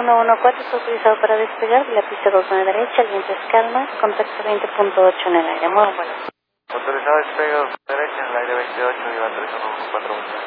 114 está autorizado para despegar de la pista 2 a la derecha, el viento es calma, contacto 20.8 en el aire, muy bueno. Autorizado despegue derecha en el aire 28, lleva 3114.